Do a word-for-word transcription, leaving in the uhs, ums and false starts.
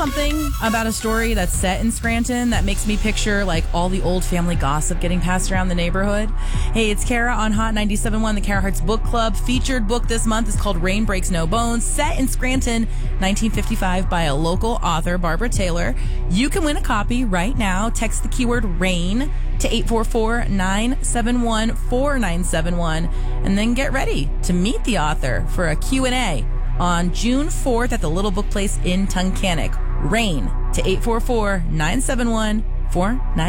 Something about a story that's set in Scranton that makes me picture like all the old family gossip getting passed around the neighborhood. Hey, it's Kara on Hot ninety-seven point one, the Kara Hearts Book Club. Featured book this month is called Rain Breaks No Bones, set in Scranton, nineteen fifty-five, by a local author, Barbara Taylor. You can win a copy right now. Text the keyword RAIN to eight four four, nine seven one, four nine seven one, and then get ready to meet the author for a Q and A on June fourth at the Little Book Place in Tunkhannock. RAIN to eight four four, nine seven one, four nine seven one.